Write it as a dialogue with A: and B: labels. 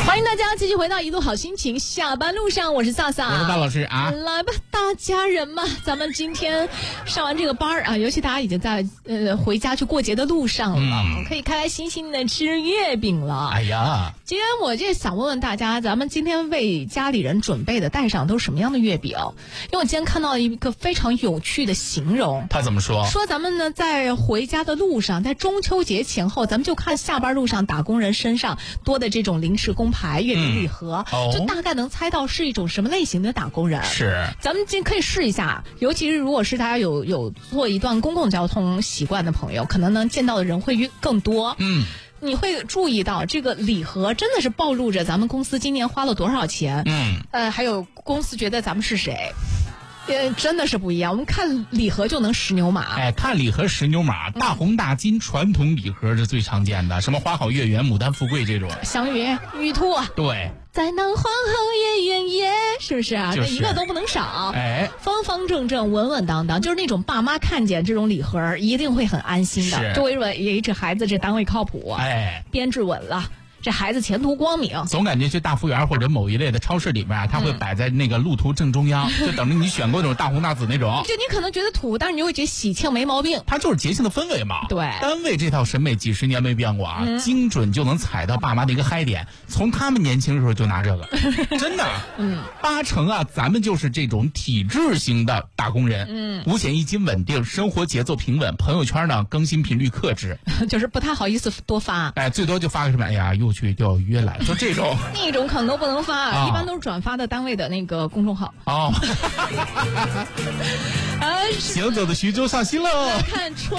A: 欢迎大家继续回到一路好心情，下班路上我是萨萨，
B: 我是大老师啊。
A: 来吧，大家人嘛，咱们今天上完这个班啊，尤其大家已经在回家去过节的路上了，可以开开心心的吃月饼了。
B: 哎呀，
A: 今天我就想问问大家，咱们今天为家里人准备的带上都是什么样的月饼？因为我今天看到了一个非常有趣的形容，
B: 他怎么说？
A: 说咱们呢在回家的路上，在中秋节前后，咱们就看下班路上打工人身上多的这种零食工牌、月饼礼盒，就大概能猜到是一种什么类型的打工人。
B: 是，
A: 咱们可以试一下，尤其是如果是大家有做一段公共交通习惯的朋友，可能能见到的人会更多。你会注意到这个礼盒真的是暴露着咱们公司今年花了多少钱。还有公司觉得咱们是谁。真的是不一样，我们看礼盒就能识牛马。
B: 哎，看礼盒识牛马，大红大金传统礼盒是最常见的，什么花好月圆、牡丹富贵这种。
A: 祥云、玉兔，
B: 对，
A: 在那皇后月圆夜，是不是啊？
B: 就是
A: 那一个都不能少。
B: 哎，
A: 方方正正、稳稳当当，就是那种爸妈看见这种礼盒一定会很安心的。
B: 是，
A: 周围人这孩子这单位靠谱，
B: 哎，
A: 编制稳了。这孩子前途光明，
B: 总感觉去大服务员或者某一类的超市里面啊，他会摆在那个路途正中央，就等着你选购那种大红大紫那种。
A: 就你可能觉得土，但是你会觉得喜庆没毛病。
B: 它就是节庆的氛围嘛。
A: 对，
B: 单位这套审美几十年没变过啊，精准就能踩到爸妈的一个嗨点。从他们年轻的时候就拿这个，真的，80%啊，咱们就是这种体制型的打工人。五险一金稳定，生活节奏平稳，朋友圈呢更新频率克制，
A: 就是不太好意思多发。
B: 哎，最多就发个什么，哎呀，又去钓鱼了，就这种。
A: 那种可能都不能发，一般都是转发的单位的那个公众号。
B: 行走的徐州上新喽。
A: 看